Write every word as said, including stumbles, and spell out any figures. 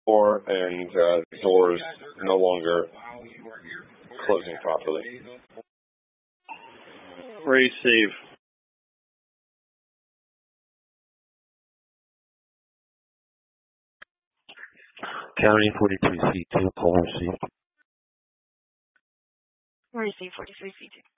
door, and uh, the doors no longer closing properly. Receive. County forty-three C two, call received. Receive forty-three C two.